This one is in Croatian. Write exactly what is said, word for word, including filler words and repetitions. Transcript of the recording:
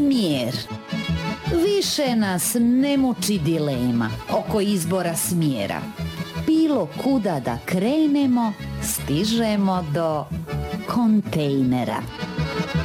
Smjer. Više nas ne muči dilema oko izbora smjera. Bilo kuda da krenemo, stižemo do kontejnera.